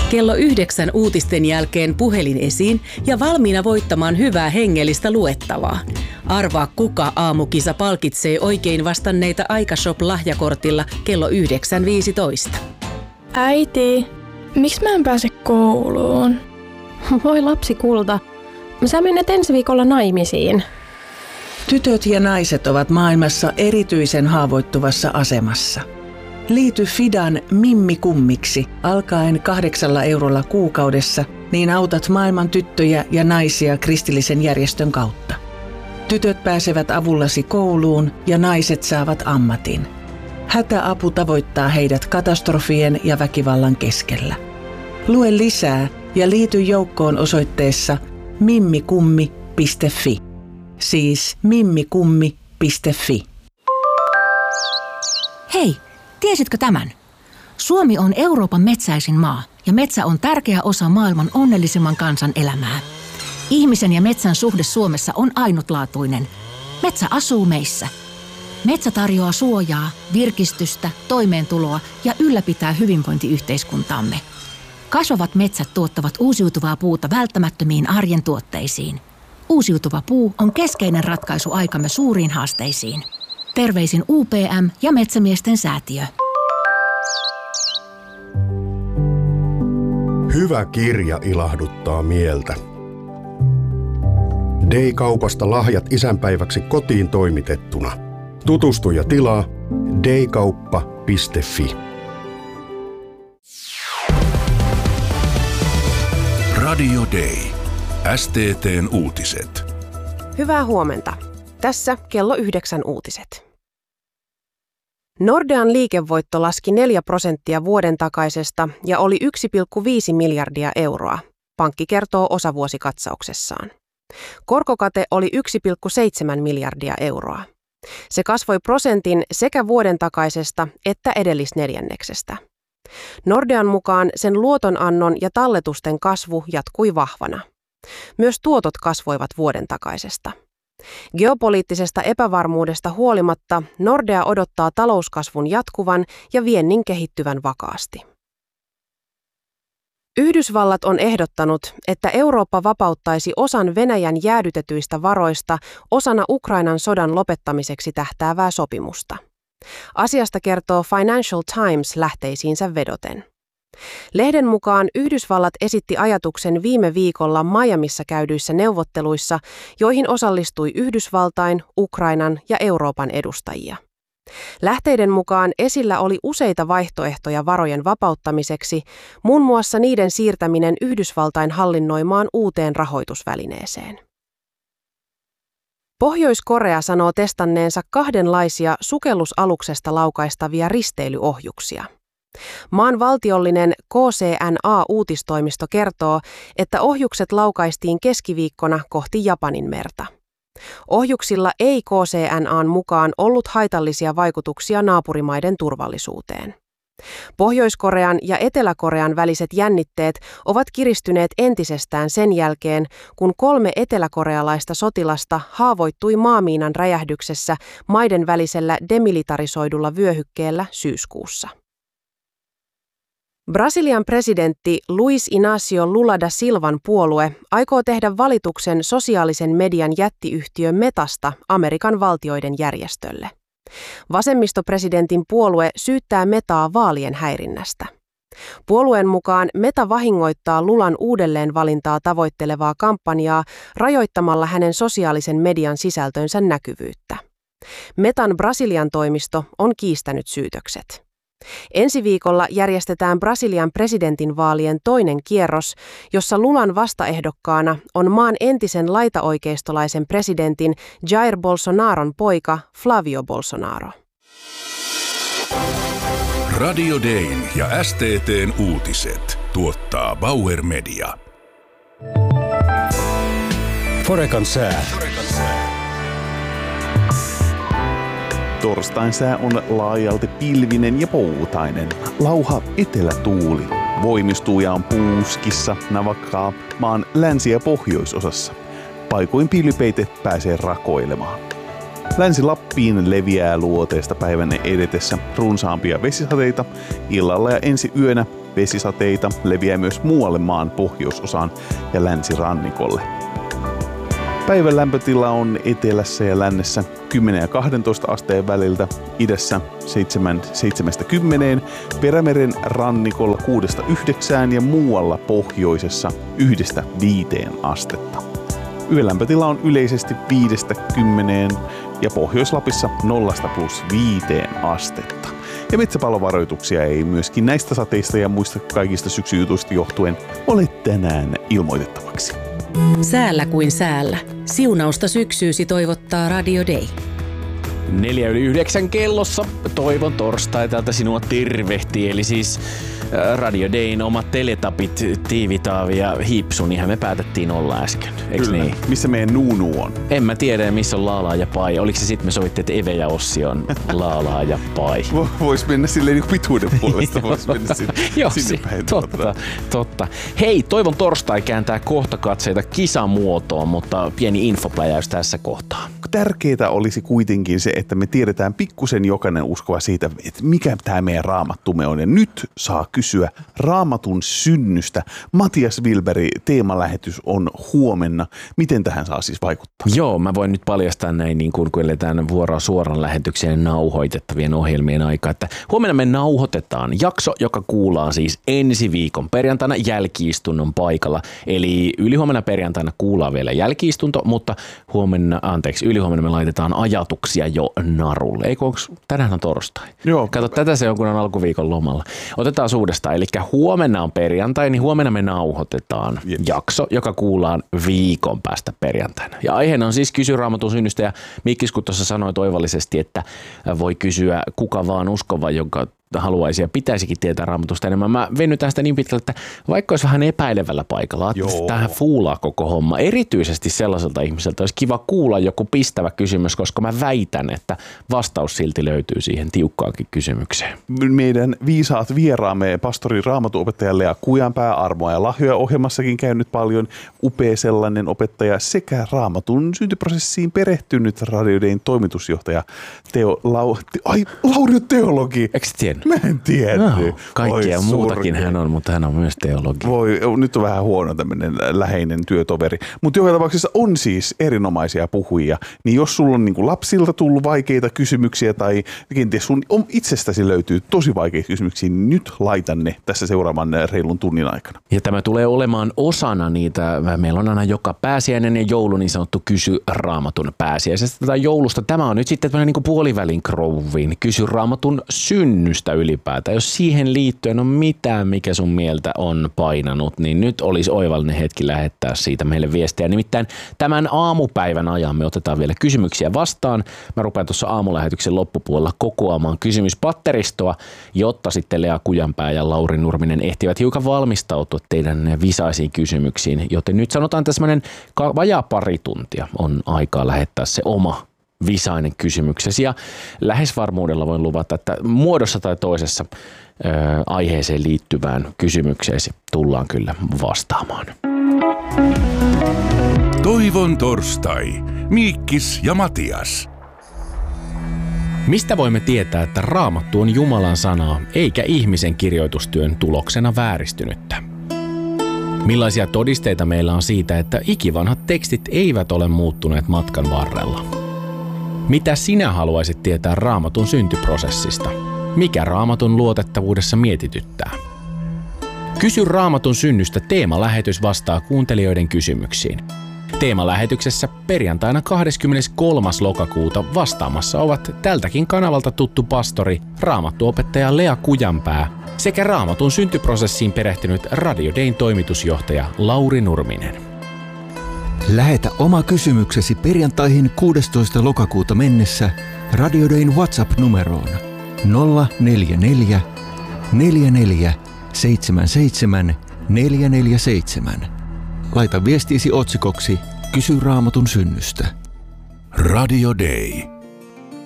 Kello 9 uutisten jälkeen puhelin esiin ja valmiina voittamaan hyvää hengellistä luettavaa. Arvaa, kuka aamukisa palkitsee oikein vastanneita Aikashop-lahjakortilla kello 9.15. Äiti, miksi mä en pääse kouluun? Voi lapsi kulta, sä menet ensi viikolla naimisiin. Tytöt ja naiset ovat maailmassa erityisen haavoittuvassa asemassa. Liity Fidan Mimmi-kummiksi alkaen 8 eurolla kuukaudessa, niin autat maailman tyttöjä ja naisia kristillisen järjestön kautta. Tytöt pääsevät avullasi kouluun ja naiset saavat ammatin. Hätäapu tavoittaa heidät katastrofien ja väkivallan keskellä. Lue lisää ja liity joukkoon osoitteessa mimmikummi.fi. Siis mimmikummi.fi. Hei, tiesitkö tämän? Suomi on Euroopan metsäisin maa ja metsä on tärkeä osa maailman onnellisimman kansan elämää. Ihmisen ja metsän suhde Suomessa on ainutlaatuinen. Metsä asuu meissä. Metsä tarjoaa suojaa, virkistystä, toimeentuloa ja ylläpitää hyvinvointiyhteiskuntaamme. Kasvavat metsät tuottavat uusiutuvaa puuta välttämättömiin arjen tuotteisiin. Uusiutuva puu on keskeinen ratkaisu aikamme suuriin haasteisiin. Terveisin UPM ja Metsämiesten säätiö. Hyvä kirja ilahduttaa mieltä. Day-kaupasta lahjat isänpäiväksi kotiin toimitettuna. Tutustu ja tilaa daykauppa.fi. Radio Day. STT:n uutiset. Hyvää huomenta. Tässä kello 9 uutiset. Nordean liikevoitto laski 4% vuoden takaisesta ja oli 1,5 miljardia euroa, pankki kertoo osavuosikatsauksessaan. Korkokate oli 1,7 miljardia euroa. Se kasvoi prosentin sekä vuoden takaisesta että edellisneljänneksestä. Nordean mukaan sen luotonannon ja talletusten kasvu jatkui vahvana. Myös tuotot kasvoivat vuoden takaisesta. Geopoliittisesta epävarmuudesta huolimatta Nordea odottaa talouskasvun jatkuvan ja viennin kehittyvän vakaasti. Yhdysvallat on ehdottanut, että Eurooppa vapauttaisi osan Venäjän jäädytetyistä varoista osana Ukrainan sodan lopettamiseksi tähtäävää sopimusta. Asiasta kertoo Financial Times lähteisiinsä vedoten. Lehden mukaan Yhdysvallat esitti ajatuksen viime viikolla Miamissa käydyissä neuvotteluissa, joihin osallistui Yhdysvaltain, Ukrainan ja Euroopan edustajia. Lähteiden mukaan esillä oli useita vaihtoehtoja varojen vapauttamiseksi, muun muassa niiden siirtäminen Yhdysvaltain hallinnoimaan uuteen rahoitusvälineeseen. Pohjois-Korea sanoo testanneensa 2 sukellusaluksesta laukaistavia risteilyohjuksia. Maan valtiollinen KCNA-uutistoimisto kertoo, että ohjukset laukaistiin keskiviikkona kohti Japanin merta. Ohjuksilla ei KCNA:n mukaan ollut haitallisia vaikutuksia naapurimaiden turvallisuuteen. Pohjois-Korean ja Etelä-Korean väliset jännitteet ovat kiristyneet entisestään sen jälkeen, kun 3 eteläkorealaista sotilasta haavoittui maamiinan räjähdyksessä maiden välisellä demilitarisoidulla vyöhykkeellä syyskuussa. Brasilian presidentti Luiz Inácio Lula da Silvan puolue aikoo tehdä valituksen sosiaalisen median jättiyhtiö Metasta Amerikan valtioiden järjestölle. Vasemmistopresidentin puolue syyttää Metaa vaalien häirinnästä. Puolueen mukaan Meta vahingoittaa Lulan uudelleenvalintaa tavoittelevaa kampanjaa rajoittamalla hänen sosiaalisen median sisältönsä näkyvyyttä. Metan Brasilian toimisto on kiistänyt syytökset. Ensi viikolla järjestetään Brasilian presidentinvaalien toinen kierros, jossa Lulan vastaehdokkaana on maan entisen laitaoikeistolaisen presidentin Jair Bolsonaron poika Flavio Bolsonaro. Radio Dayn ja STT:n uutiset tuottaa Bauer Media. Forecan sää. Torstain sää on laajalti pilvinen ja poutainen. Lauha etelätuuli voimistuu ja on puuskissa navakkaa maan länsi- ja pohjoisosassa. Paikoin pilvipeite pääsee rakoilemaan. Länsi-Lappiin leviää luoteesta päivän edetessä runsaampia vesisateita. Illalla ja ensi yönä Vesisateita leviää myös muualle maan pohjoisosaan ja länsirannikolle. Päivän lämpötila on etelässä ja lännessä 10 ja 12 asteen väliltä, idässä 7-10, Perämeren rannikolla 6-9 ja muualla pohjoisessa 1-5 astetta. Yölämpötila on yleisesti 5-10 ja Pohjois-Lapissa 0-5 astetta. Ja metsäpalovaroituksia ei myöskin näistä sateista ja muista kaikista syksyjutuista johtuen ole tänään ilmoitettavaksi. Säällä kuin säällä. Siunausta syksyysi toivottaa Radio Day. 8:04 kellossa Toivon torstai täältä sinua tervehtii. Eli siis Radio Dayn omat teletapit, Tiivitaavi ja Hipsu, niinhän me päätettiin olla äsken. Eiks niin? Missä meidän Nuunu on? En mä tiedä, missä on Laalaa ja Pai. Oliko se sitten me sovittiin, että Eve ja Ossi on Laalaa ja Pai? Vois mennä silleen pituuden puolesta. Vois mennä sinne päin. Totta. Hei, Toivon torstai kääntää kohta katseita kisamuotoon, mutta pieni infopläjäys tässä kohtaa. Tärkeää olisi kuitenkin se, että me tiedetään pikkusen jokainen uskoa siitä, että mikä tämä meidän raamattumme on. Ja nyt saa kysyä Raamatun synnystä. Matias Wilberi, teemalähetys on huomenna. Miten tähän saa siis vaikuttaa? Joo, mä voin nyt paljastaa näin, niin kun eletään vuoroa suoran lähetykseen nauhoitettavien ohjelmien aikaa, että huomenna me nauhoitetaan jakso, joka kuullaan siis ensi viikon perjantaina jälki-istunnon paikalla. Eli ylihuomenna perjantaina kuullaan vielä jälki-istunto, mutta ylihuomenna me laitetaan ajatuksia jo narulle. Eikö tänään on torstai? Joo. Kato, tätä se on, kun on alkuviikon lomalla. Otetaan uudestaan. Eli huomenna on perjantai, niin huomenna me nauhoitetaan jakso, joka kuullaan viikon päästä perjantaina. Ja aiheena on siis Kysy Raamatun synnystä, ja Mikkis kun tuossa sanoi toivollisesti, että voi kysyä kuka vaan uskova, jonka haluaisi ja pitäisikin tietää Raamatusta enemmän. Mä venytään sitä niin pitkälle, että vaikka olisi vähän epäilevällä paikalla, että tähän fuulaa koko homma. Erityisesti sellaiselta ihmiseltä olisi kiva kuulla joku pistävä kysymys, koska mä väitän, että vastaus silti löytyy siihen tiukkaankin kysymykseen. Meidän viisaat vieraamme, pastori raamatuopettaja Lea Kujanpää, Armoa ja lahjoja ohjelmassakin käynyt paljon, upea sellainen opettaja sekä Raamatun syntyprosessiin perehtynyt Radio Dayn toimitusjohtaja Lauri on teologi. Eikö tiedä? Mä en tiedä. No, kaikkea muutakin hän on, mutta hän on myös teologi. Nyt on vähän huono tämmöinen läheinen työtoveri. Mutta joka tapauksessa on siis erinomaisia puhujia. Niin jos sulla on niinku lapsilta tullut vaikeita kysymyksiä tai kenties sun itsestäsi löytyy tosi vaikeita kysymyksiä, niin nyt laitan ne tässä seuraavan reilun tunnin aikana. Ja tämä tulee olemaan osana niitä. Meillä on aina joka pääsiäinen ja joulu niin sanottu Kysy Raamatun pääsiäisestä tai joulusta. Tämä on nyt sitten niin kuin puolivälin krouviin Kysy Raamatun synnystä ylipäätään. Jos siihen liittyen on mitään, mikä sun mieltä on painanut, niin nyt olisi oivallinen hetki lähettää siitä meille viestiä. Nimittäin tämän aamupäivän ajan me otetaan vielä kysymyksiä vastaan. Mä rupean tuossa aamulähetyksen loppupuolella kokoamaan kysymyspatteristoa, jotta sitten Lea Kujanpää ja Lauri Nurminen ehtivät hiukan valmistautua teidän visaisiin kysymyksiin. Joten nyt sanotaan, että semmoinen vajaa pari tuntia on aikaa lähettää se oma visainen kysymyksesi, ja lähes varmuudella voin luvata, että muodossa tai toisessa aiheeseen liittyvään kysymykseesi tullaan kyllä vastaamaan. Toivon torstai. Miikkis ja Matias. Mistä voimme tietää, että Raamattu on Jumalan sanaa eikä ihmisen kirjoitustyön tuloksena vääristynyttä? Millaisia todisteita meillä on siitä, että ikivanhat tekstit eivät ole muuttuneet matkan varrella? Mitä sinä haluaisit tietää Raamatun syntyprosessista? Mikä Raamatun luotettavuudessa mietityttää? Kysy Raamatun synnystä teemalähetys vastaa kuuntelijoiden kysymyksiin. Teemalähetyksessä perjantaina 23. lokakuuta vastaamassa ovat tältäkin kanavalta tuttu pastori, raamattuopettaja Lea Kujanpää sekä Raamatun syntyprosessiin perehtynyt Radio Dayn toimitusjohtaja Lauri Nurminen. Lähetä oma kysymyksesi perjantaihin 16. lokakuuta mennessä Radio Dayn WhatsApp-numeroon 044 44 77 447. Laita viestiisi otsikoksi Kysy Raamatun synnystä. Radio Day.